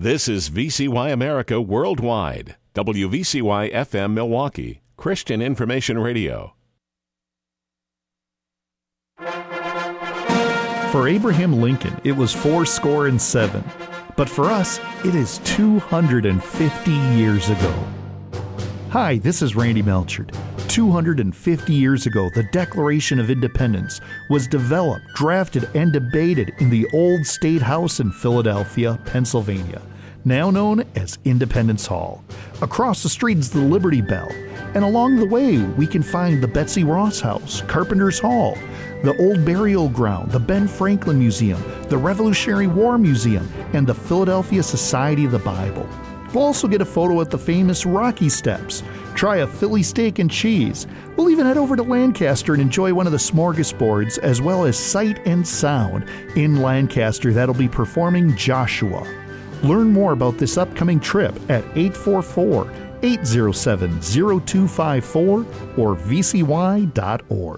This is VCY America Worldwide, WVCY FM Milwaukee, Christian Information Radio. For Abraham Lincoln, it was fourscore and 7. But for us, it is 250 years ago. Hi, this is Randy Melchard. 250 years ago, the Declaration of Independence was developed, drafted, and debated in the old State House in Philadelphia, Pennsylvania, now known as Independence Hall. Across the street is the Liberty Bell, and along the way we can find the Betsy Ross House, Carpenter's Hall, the Old Burial Ground, the Ben Franklin Museum, the Revolutionary War Museum, and the Philadelphia Society of the Bible. We'll also get a photo at the famous Rocky Steps, try a Philly steak and cheese. We'll even head over to Lancaster and enjoy one of the smorgasbords, as well as Sight and Sound in Lancaster that'll be performing Joshua. Learn more about this upcoming trip at 844-807-0254 or vcy.org.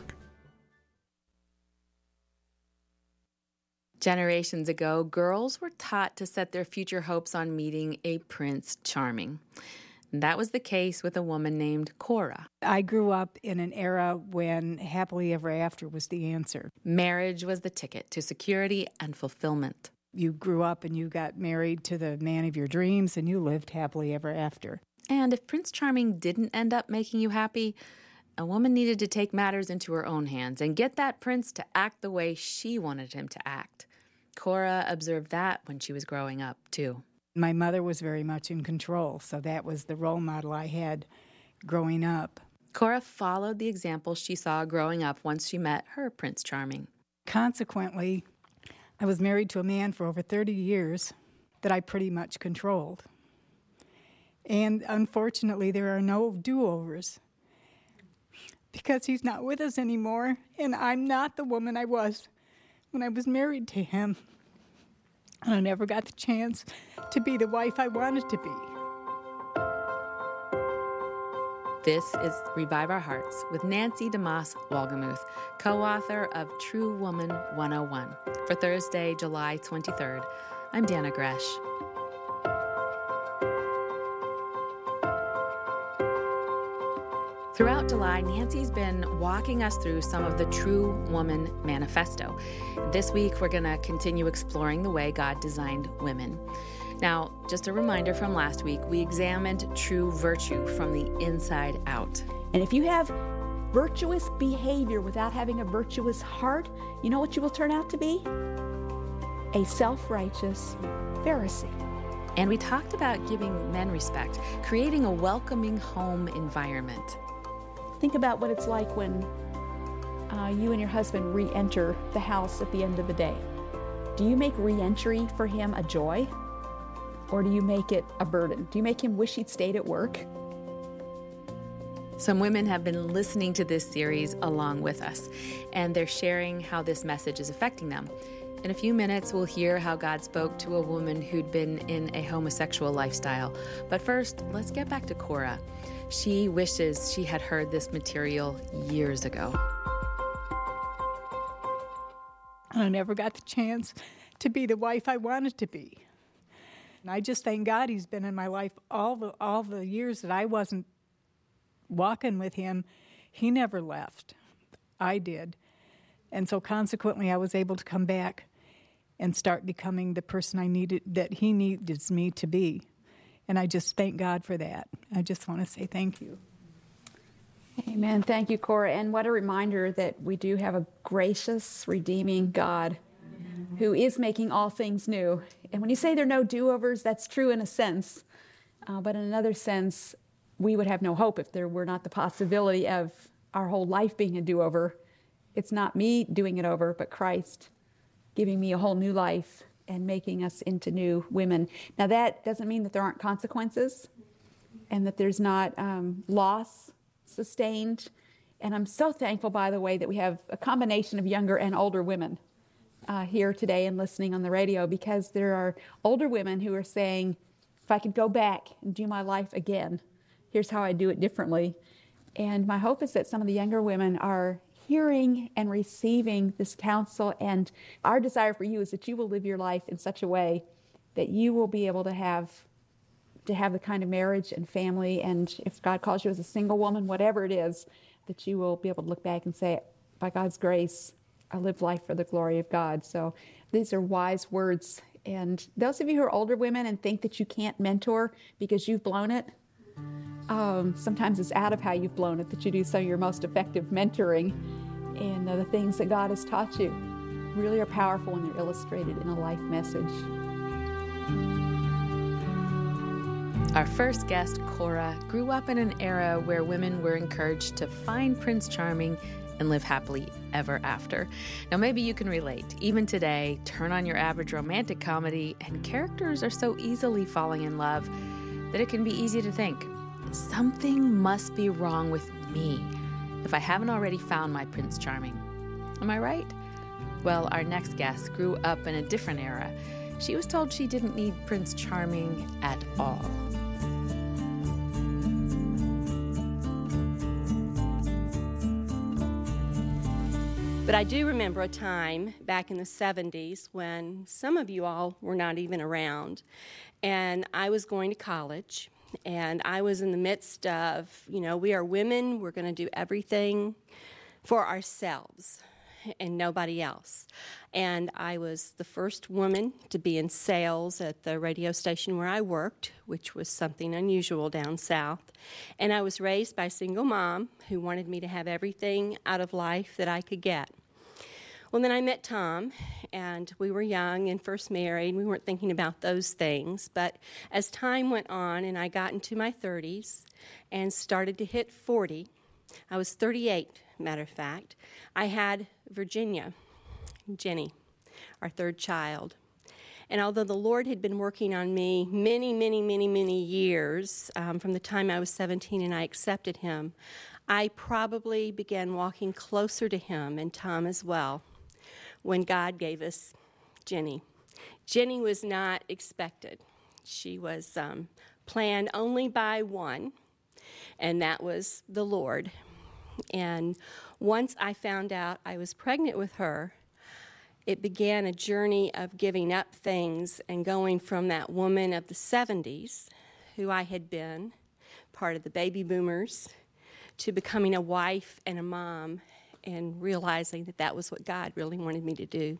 Generations ago, girls were taught to set their future hopes on meeting a Prince Charming. That was the case with a woman named Cora. I grew up in an era when happily ever after was the answer. Marriage was the ticket to security and fulfillment. You grew up and you got married to the man of your dreams and you lived happily ever after. And if Prince Charming didn't end up making you happy, a woman needed to take matters into her own hands and get that prince to act the way she wanted him to act. Cora observed that when she was growing up, too. My mother was very much in control, so that was the role model I had growing up. Cora followed the example she saw growing up once she met her Prince Charming. Consequently, I was married to a man for over 30 years that I pretty much controlled. And unfortunately, there are no do-overs because he's not with us anymore, and I'm not the woman I was when I was married to him. And I never got the chance to be the wife I wanted to be. This is Revive Our Hearts with Nancy DeMoss Wolgemuth, co-author of True Woman 101. For Thursday, July 23rd, I'm Dana Gresh. Throughout July, Nancy's been walking us through some of the True Woman Manifesto. This week, we're going to continue exploring the way God designed women. Now, just a reminder from last week, we examined true virtue from the inside out. And if you have virtuous behavior without having a virtuous heart, you know what you will turn out to be? A self-righteous Pharisee. And we talked about giving men respect, creating a welcoming home environment. Think about what it's like when you and your husband re-enter the house at the end of the day. Do you make re-entry for him a joy? Or do you make it a burden? Do you make him wish he'd stayed at work? Some women have been listening to this series along with us, and they're sharing how this message is affecting them. In a few minutes, we'll hear how God spoke to a woman who'd been in a homosexual lifestyle. But first, let's get back to Cora. She wishes she had heard this material years ago. I never got the chance to be the wife I wanted to be. And I just thank God he's been in my life all the years that I wasn't walking with him. He never left. I did. And so consequently, I was able to come back and start becoming the person that he needs me to be. And I just thank God for that. I just want to say thank you. Amen. Thank you, Cora. And what a reminder that we do have a gracious, redeeming God who is making all things new. And when you say there are no do-overs, that's true in a sense. But in another sense, we would have no hope if there were not the possibility of our whole life being a do-over. It's not me doing it over, but Christ giving me a whole new life and making us into new women. Now, that doesn't mean that there aren't consequences and that there's not loss sustained. And I'm so thankful, by the way, that we have a combination of younger and older women here today and listening on the radio, because there are older women who are saying, if I could go back and do my life again, here's how I do it differently. And my hope is that some of the younger women are hearing and receiving this counsel, and our desire for you is that you will live your life in such a way that you will be able to have the kind of marriage and family, and if God calls you as a single woman, whatever it is, that you will be able to look back and say, by God's grace, I live life for the glory of God. So these are wise words. And those of you who are older women and think that you can't mentor because you've blown it, sometimes it's out of how you've blown it that you do some of your most effective mentoring. And the things that God has taught you really are powerful when they're illustrated in a life message. Our first guest, Cora, grew up in an era where women were encouraged to find Prince Charming and live happily ever after. Now, maybe you can relate. Even today, turn on your average romantic comedy, and characters are so easily falling in love that it can be easy to think, something must be wrong with me if I haven't already found my Prince Charming. Am I right? Well, our next guest grew up in a different era. She was told she didn't need Prince Charming at all. But I do remember a time back in the 70s when some of you all were not even around, and I was going to college, and I was in the midst of, we are women, we're going to do everything for ourselves and nobody else. And I was the first woman to be in sales at the radio station where I worked, which was something unusual down south. And I was raised by a single mom who wanted me to have everything out of life that I could get. Well, then I met Tom, and we were young and first married. We weren't thinking about those things. But as time went on and I got into my 30s and started to hit 40, I was 38, matter of fact, I had Virginia, Jenny, our third child. And although the Lord had been working on me many years, from the time I was 17 and I accepted Him, I probably began walking closer to Him, and Tom as well, when God gave us Jenny. Jenny was not expected. She was planned only by one, and that was the Lord. And once I found out I was pregnant with her, it began a journey of giving up things and going from that woman of the 70s, who I had been, part of the baby boomers, to becoming a wife and a mom, and realizing that that was what God really wanted me to do.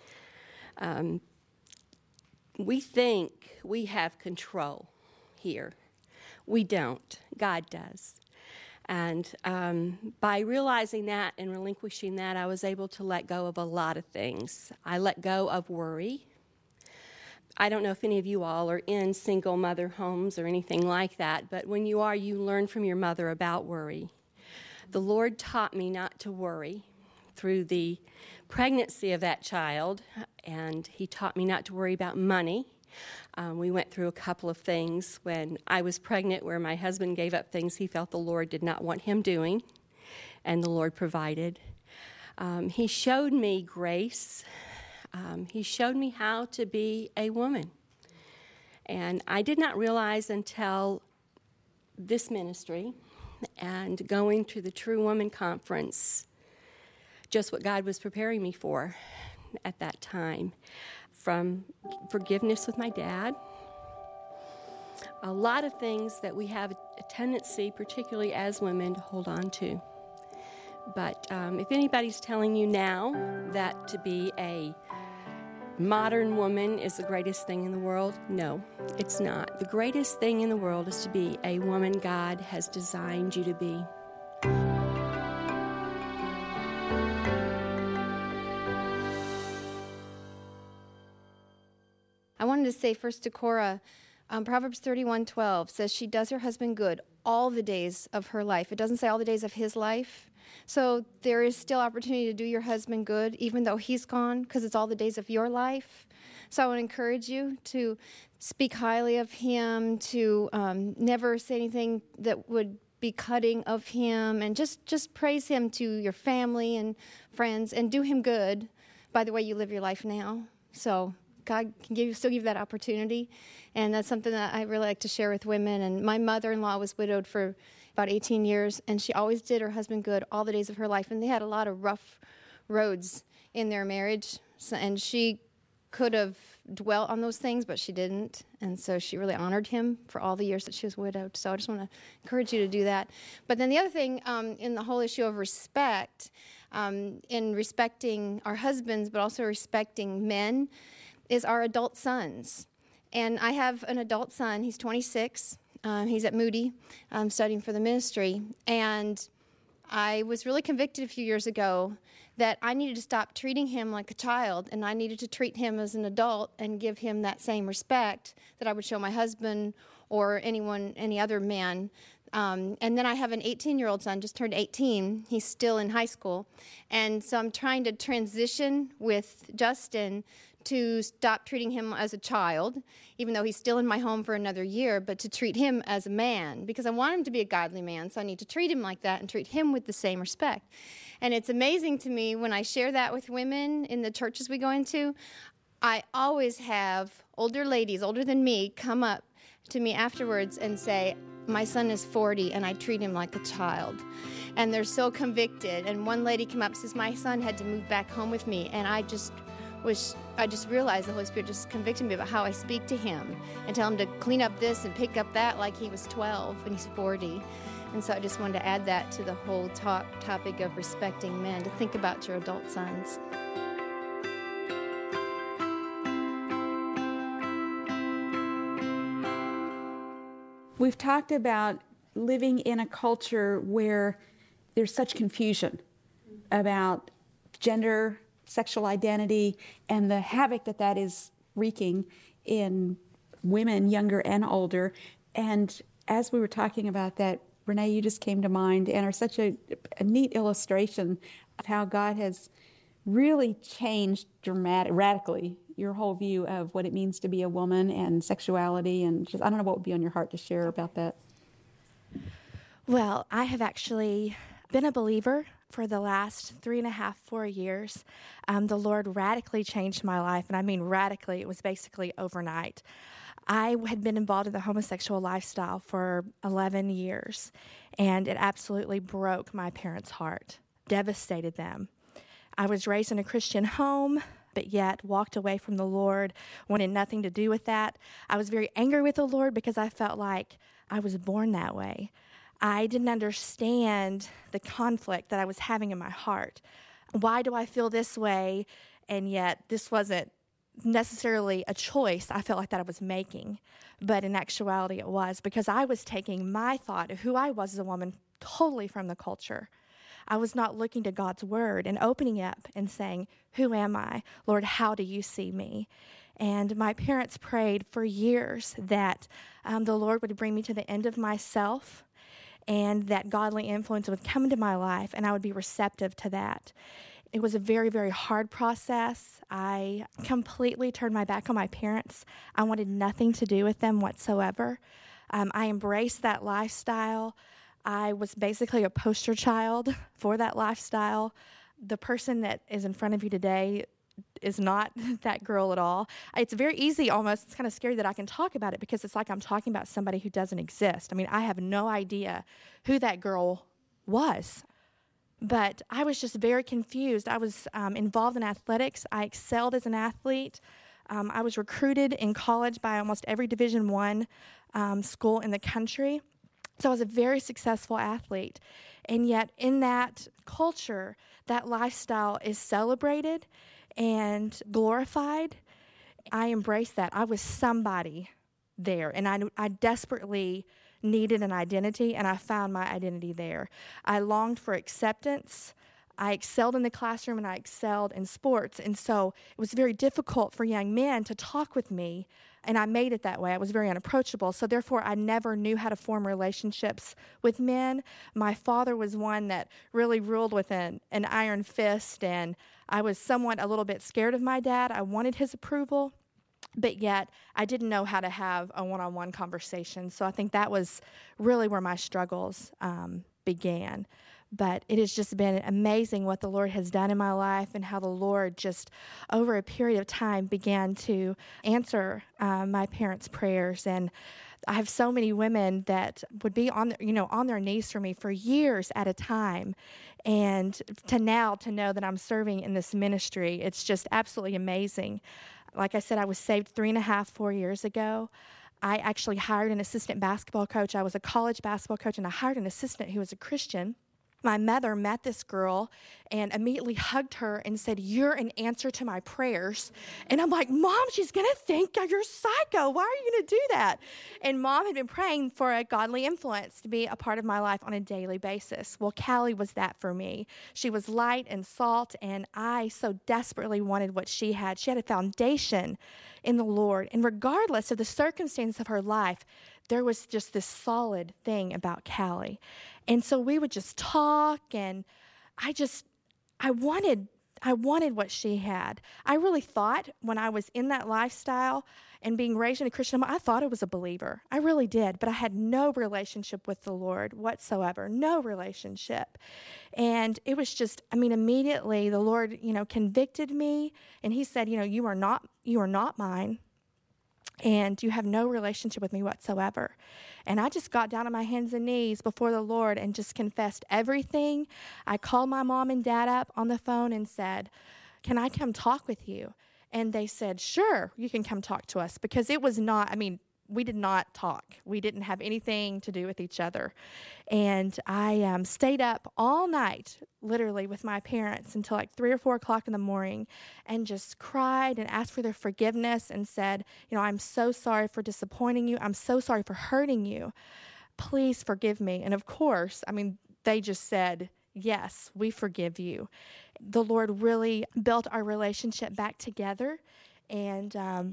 We think we have control here. We don't. God does. And by realizing that and relinquishing that, I was able to let go of a lot of things. I let go of worry. I don't know if any of you all are in single mother homes or anything like that, but when you are, you learn from your mother about worry. The Lord taught me not to worry through the pregnancy of that child, and He taught me not to worry about money. We went through a couple of things when I was pregnant where my husband gave up things he felt the Lord did not want him doing, and the Lord provided. He showed me grace. He showed me how to be a woman. And I did not realize until this ministry and going to the True Woman Conference just what God was preparing me for at that time. From forgiveness with my dad, a lot of things that we have a tendency, particularly as women, to hold on to. But if anybody's telling you now that to be a modern woman is the greatest thing in the world, no, it's not. The greatest thing in the world is to be a woman God has designed you to be. I wanted to say first to Cora, Proverbs 31:12 says she does her husband good all the days of her life. It doesn't say all the days of his life. So there is still opportunity to do your husband good, even though he's gone, because it's all the days of your life. So I want to encourage you to speak highly of him, to never say anything that would be cutting of him, and just praise him to your family and friends, and do him good by the way you live your life now. So God can still give that opportunity, and that's something that I really like to share with women. And my mother-in-law was widowed for about 18 years, and she always did her husband good all the days of her life, and they had a lot of rough roads in their marriage, and she could have dwelt on those things, but she didn't. And so she really honored him for all the years that she was widowed. So I just want to encourage you to do that. But then the other thing in the whole issue of respect, in respecting our husbands, but also respecting men, is our adult sons. And I have an adult son. He's 26. He's at Moody studying for the ministry. And I was really convicted a few years ago that I needed to stop treating him like a child, and I needed to treat him as an adult and give him that same respect that I would show my husband or any other man. And then I have an 18-year-old son, just turned 18. He's still in high school. And so I'm trying to transition with Justin to stop treating him as a child, even though he's still in my home for another year, but to treat him as a man, because I want him to be a godly man, so I need to treat him like that and treat him with the same respect. And it's amazing to me when I share that with women in the churches we go into, I always have older ladies, older than me, come up to me afterwards and say, my son is 40 and I treat him like a child. And they're so convicted. And one lady came up and says, my son had to move back home with me, and I just realized the Holy Spirit just convicted me about how I speak to him and tell him to clean up this and pick up that like he was 12 and he's 40. And so I just wanted to add that to the whole topic of respecting men, to think about your adult sons. We've talked about living in a culture where there's such confusion about gender, sexual identity, and the havoc that is wreaking in women, younger and older. And as we were talking about that, Renee, you just came to mind and are such a neat illustration of how God has really changed radically your whole view of what it means to be a woman and sexuality. And just, I don't know what would be on your heart to share about that. Well, I have actually been a believer for the last 3.5, 4 years. The Lord radically changed my life, and I mean radically. It was basically overnight. I had been involved in the homosexual lifestyle for 11 years, and it absolutely broke my parents' heart, devastated them. I was raised in a Christian home, but yet walked away from the Lord, wanted nothing to do with that. I was very angry with the Lord because I felt like I was born that way. I didn't understand the conflict that I was having in my heart. Why do I feel this way, and yet this wasn't necessarily a choice I felt like that I was making, but in actuality it was, because I was taking my thought of who I was as a woman totally from the culture. I was not looking to God's word and opening up and saying, who am I? Lord, how do you see me? And my parents prayed for years that the Lord would bring me to the end of myself, and that godly influence would come into my life, and I would be receptive to that. It was a very, very hard process. I completely turned my back on my parents. I wanted nothing to do with them whatsoever. I embraced that lifestyle. I was basically a poster child for that lifestyle. The person that is in front of you today is not that girl at all. It's very easy almost. It's kind of scary that I can talk about it because it's like I'm talking about somebody who doesn't exist. I mean, I have no idea who that girl was. But I was just very confused. I was involved in athletics. I excelled as an athlete. I was recruited in college by almost every Division I school in the country. So I was a very successful athlete. And yet in that culture, that lifestyle is celebrated and glorified. I embraced that. I was somebody there, and I desperately needed an identity, and I found my identity there. I longed for acceptance. I excelled in the classroom, and I excelled in sports, and so it was very difficult for young men to talk with me, and I made it that way. I was very unapproachable, so therefore I never knew how to form relationships with men. My father was one that really ruled with an iron fist, and I was somewhat a little bit scared of my dad. I wanted his approval, but yet I didn't know how to have a one-on-one conversation. So I think that was really where my struggles began. But it has just been amazing what the Lord has done in my life, and how the Lord just over a period of time began to answer my parents' prayers. And I have so many women that would be on their knees for me for years at a time. And to know that I'm serving in this ministry, it's just absolutely amazing. Like I said, I was saved 3.5, 4 years ago. I actually hired an assistant basketball coach. I was a college basketball coach, and I hired an assistant who was a Christian. My mother met this girl and immediately hugged her and said, "You're an answer to my prayers." And I'm like, "Mom, she's going to think you're psycho. Why are you going to do that?" And Mom had been praying for a godly influence to be a part of my life on a daily basis. Well, Callie was that for me. She was light and salt, and I so desperately wanted what she had. She had a foundation in the Lord. And regardless of the circumstance of her life, there was just this solid thing about Callie. And so we would just talk, and I wanted what she had. I really thought when I was in that lifestyle and being raised in a Christian home, I thought I was a believer. I really did, but I had no relationship with the Lord whatsoever, no relationship. And it was just, immediately the Lord, convicted me, and he said, you are not mine. And you have no relationship with me whatsoever. And I just got down on my hands and knees before the Lord and just confessed everything. I called my mom and dad up on the phone and said, "Can I come talk with you?" And they said, "Sure, you can come talk to us," because it was not, we did not talk. We didn't have anything to do with each other. And I stayed up all night, literally, with my parents until like 3 or 4 o'clock in the morning, and just cried and asked for their forgiveness and said, "I'm so sorry for disappointing you. I'm so sorry for hurting you. Please forgive me." And of course, they just said, "Yes, we forgive you." The Lord really built our relationship back together. And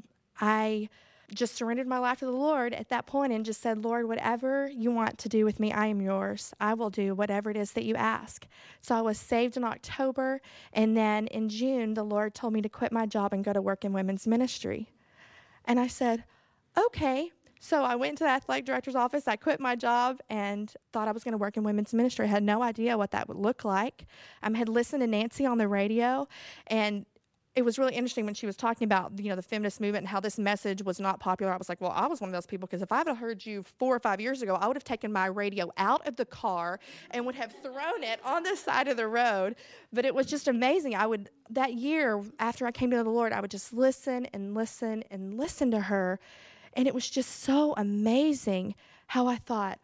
I just surrendered my life to the Lord at that point and just said, "Lord, whatever you want to do with me, I am yours. I will do whatever it is that you ask." So I was saved in October, and then in June, the Lord told me to quit my job and go to work in women's ministry. And I said, "Okay." So I went to the athletic director's office. I quit my job and thought I was going to work in women's ministry. I had no idea what that would look like. I had listened to Nancy on the radio, and it was really interesting when she was talking about, the feminist movement and how this message was not popular. I was like, well, I was one of those people, because if I had heard you 4 or 5 years ago, I would have taken my radio out of the car and would have thrown it on the side of the road. But it was just amazing. That year after I came to know the Lord, I would just listen and listen and listen to her. And it was just so amazing how I thought,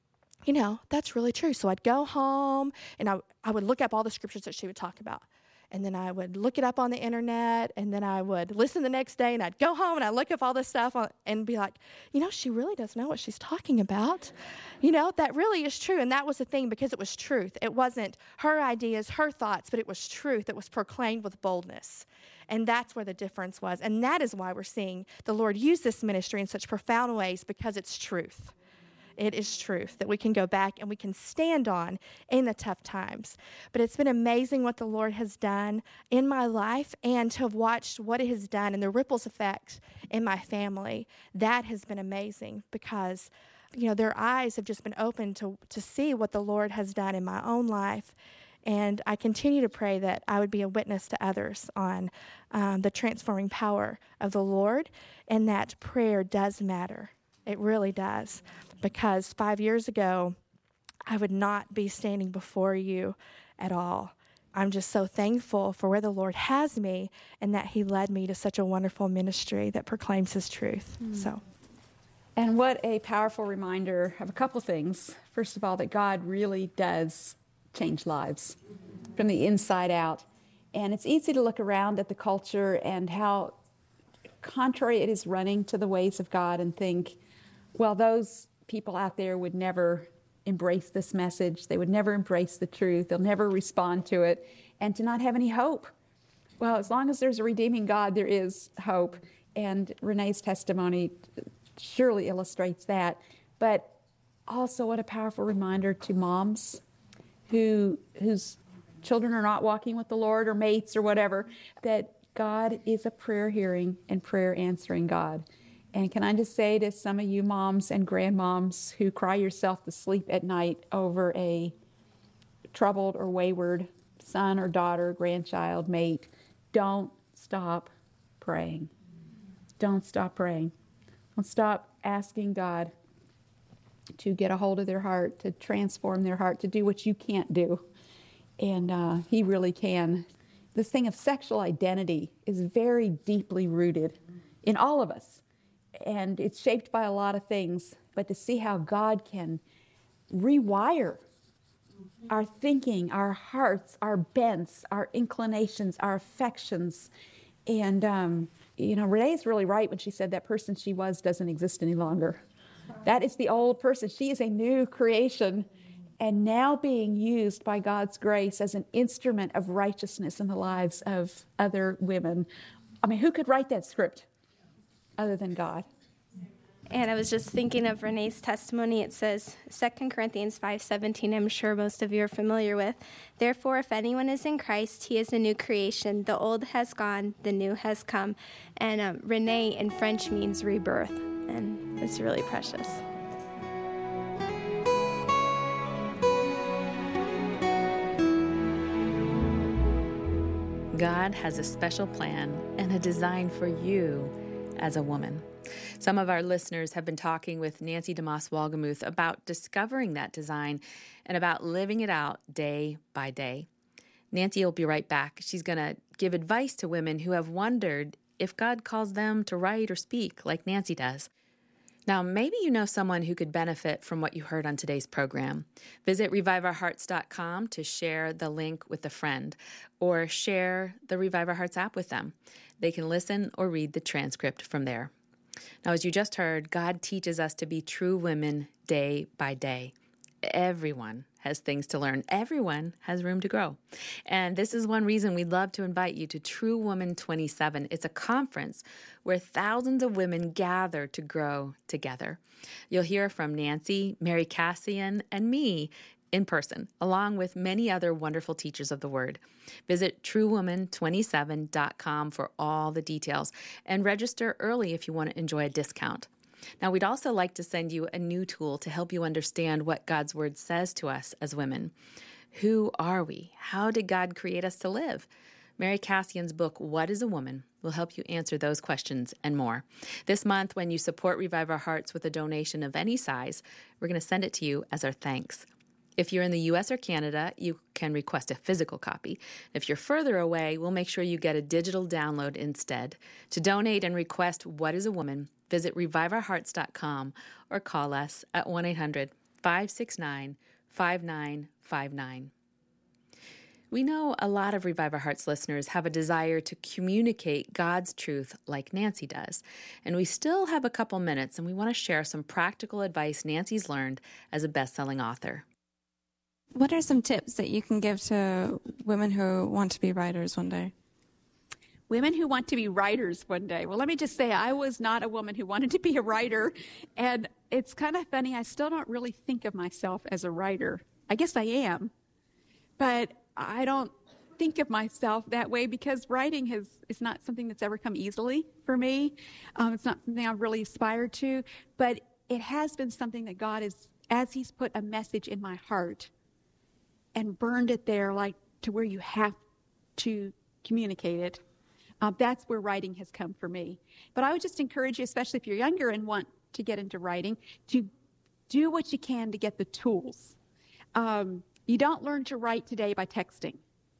that's really true. So I'd go home and I would look up all the scriptures that she would talk about. And then I would look it up on the internet, and then I would listen the next day, and I'd go home and I'd look up all this stuff and be like, she really does know what she's talking about. That really is true. And that was the thing, because it was truth. It wasn't her ideas, her thoughts, but it was truth that was proclaimed with boldness. And that's where the difference was. And that is why we're seeing the Lord use this ministry in such profound ways, because it's truth. It is truth that we can go back and we can stand on in the tough times. But it's been amazing what the Lord has done in my life, and to have watched what it has done and the ripples effect in my family. That has been amazing, because, their eyes have just been opened to see what the Lord has done in my own life. And I continue to pray that I would be a witness to others on the transforming power of the Lord, and that prayer does matter. It really does. Because 5 years ago, I would not be standing before you at all. I'm just so thankful for where the Lord has me, and that he led me to such a wonderful ministry that proclaims his truth. And what a powerful reminder of a couple things. First of all, that God really does change lives from the inside out. And it's easy to look around at the culture and how contrary it is running to the ways of God and think, well, those people out there would never embrace this message. They would never embrace the truth. They'll never respond to it, and to not have any hope. Well, as long as there's a redeeming God, there is hope. And Renee's testimony surely illustrates that. But also, what a powerful reminder to moms whose children are not walking with the Lord, or mates or whatever, that God is a prayer hearing and prayer answering God. And can I just say to some of you moms and grandmoms who cry yourself to sleep at night over a troubled or wayward son or daughter, grandchild, mate, don't stop praying. Don't stop praying. Don't stop asking God to get a hold of their heart, to transform their heart, to do what you can't do. And he really can. this thing of sexual identity is very deeply rooted in all of us. And it's shaped by a lot of things. But to see how God can rewire our thinking, our hearts, our bents, our inclinations, our affections. And, Renee's really right when she said that person she was doesn't exist any longer. That is the old person. She is a new creation and now being used by God's grace as an instrument of righteousness in the lives of other women. I mean, who could write that script other than God? And I was just thinking of Renee's testimony. It says, 2 Corinthians 5:17, I'm sure most of you are familiar with. Therefore, if anyone is in Christ, he is a new creation. The old has gone, the new has come. And Renee in French means rebirth. And it's really precious. God has a special plan and a design for you as a woman. Some of our listeners have been talking with Nancy DeMoss Wolgemuth about discovering that design and about living it out day by day. Nancy will be right back. She's going to give advice to women who have wondered if God calls them to write or speak like Nancy does. Now, maybe you know someone who could benefit from what you heard on today's program. Visit ReviveOurHearts.com to share the link with a friend or share the Revive Our Hearts app with them. They can listen or read the transcript from there. Now, as you just heard, God teaches us to be true women day by day. Everyone has things to learn. Everyone has room to grow. And this is one reason we'd love to invite you to True Woman 27. It's a conference where thousands of women gather to grow together. You'll hear from Nancy, Mary Cassian, and me in person, along with many other wonderful teachers of the Word. Visit truewoman27.com for all the details and register early if you want to enjoy a discount. Now, we'd also like to send you a new tool to help you understand what God's Word says to us as women. Who are we? How did God create us to live? Mary Cassian's book, What is a Woman?, will help you answer those questions and more. This month, when you support Revive Our Hearts with a donation of any size, we're going to send it to you as our thanks. If you're in the U.S. or Canada, you can request a physical copy. If you're further away, we'll make sure you get a digital download instead. To donate and request What is a Woman?, visit ReviveOurHearts.com or call us at 1-800-569-5959. We know a lot of Revive Our Hearts listeners have a desire to communicate God's truth like Nancy does. And we still have a couple minutes, and we want to share some practical advice Nancy's learned as a best-selling author. What are some tips that you can give to women who want to be writers one day? Women who want to be writers one day. Well, let me just say, I was not a woman who wanted to be a writer. And it's kind of funny, I still don't really think of myself as a writer. I guess I am. But I don't think of myself that way because writing is not something that's ever come easily for me. It's not something I've really aspired to. But it has been something that God is, as He's put a message in my heart and burned it there, like to where you have to communicate it. That's where writing has come for me. But I would just encourage you, especially if you're younger and want to get into writing, to do what you can to get the tools. You don't learn to write today by texting.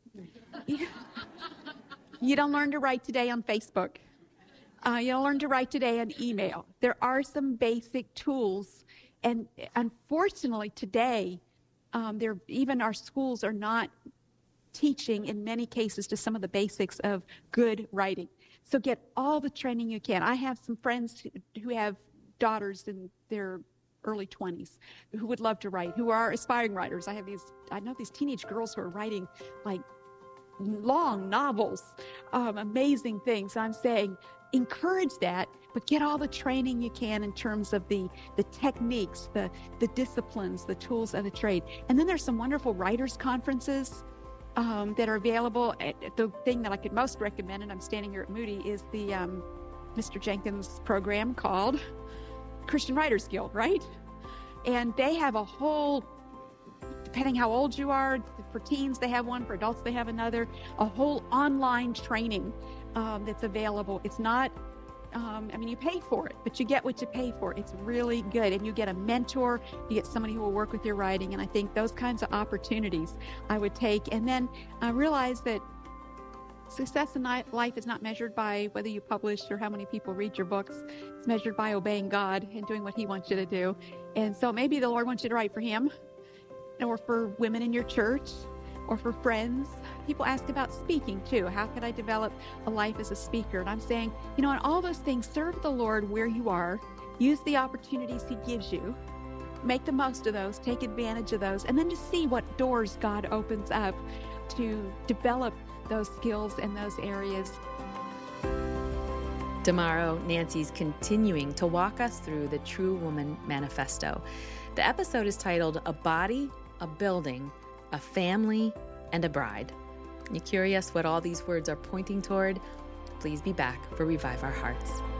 You don't learn to write today on Facebook. You don't learn to write today on email. There are some basic tools. And unfortunately, today, even our schools are not teaching in many cases to some of the basics of good writing. So get all the training you can. I have some friends who have daughters in their early 20s who would love to write, who are aspiring writers. I know these teenage girls who are writing like long novels, amazing things. I'm saying encourage that, but get all the training you can in terms of the techniques, the disciplines, the tools of the trade. And then there's some wonderful writers' conferences that are available. The thing that I could most recommend, and I'm standing here at Moody, is the Mr. Jenkins program called Christian Writers Guild, right? And they have a whole, depending how old you are, for teens they have one, for adults they have another, a whole online training that's available. It's not, you pay for it, but you get what you pay for. It's really good. And you get a mentor, you get somebody who will work with your writing. And I think those kinds of opportunities I would take. And then realize that Success in life is not measured by whether you publish or how many people read your books. It's measured by obeying God and doing what He wants you to do. And so maybe the Lord wants you to write for Him, or for women in your church, or for friends. People ask about speaking too. How can I develop a life as a speaker? And I'm saying, in all those things, serve the Lord where you are. Use the opportunities He gives you. Make the most of those. Take advantage of those. And then just see what doors God opens up to develop those skills in those areas. Tomorrow, Nancy's continuing to walk us through the True Woman Manifesto. The episode is titled A Body, a Building, a Family, and a Bride. You curious what all these words are pointing toward? Please be back for Revive Our Hearts.